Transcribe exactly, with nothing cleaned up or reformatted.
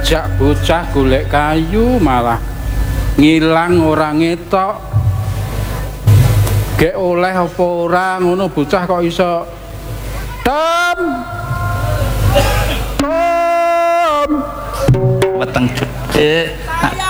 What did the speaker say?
ngajak bocah golek kayu malah ngilang ora ngetok. Gek oleh apa ora ngono bocah kok iso Tom. Tom. Weteng gede.